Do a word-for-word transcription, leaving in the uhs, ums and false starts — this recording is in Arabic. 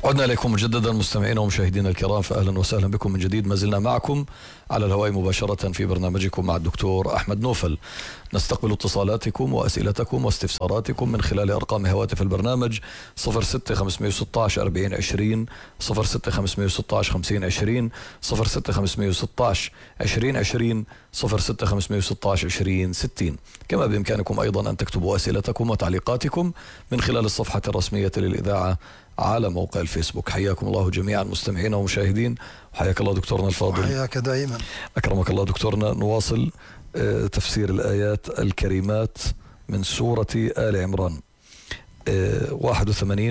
عدنا إليكم مجددا مستمعينا ومشاهدينا الكرام، فأهلا وسهلا بكم من جديد. ما زلنا معكم على الهواء مباشرة في برنامجكم مع الدكتور أحمد نوفل. نستقبل اتصالاتكم وأسئلتكم واستفساراتكم من خلال أرقام هواتف البرنامج صفر ستة خمسمئة وستة عشر أربعين عشرين، صفر ستة خمسمئة وستة عشر خمسين عشرين، صفر ستة خمسمئة وستة عشر عشرين عشرين، صفر ستة خمسمئة وستة عشر عشرين ستين. كما بإمكانكم أيضا أن تكتبوا أسئلتكم وتعليقاتكم من خلال الصفحة الرسمية للإذاعة على موقع الفيسبوك. حياكم الله جميعا مستمعينا ومشاهدين، وحياك الله دكتورنا الفاضل. حياك دائما. أكرمك الله دكتورنا. نواصل تفسير الآيات الكريمات من سورة آل عمران واحد وثمانين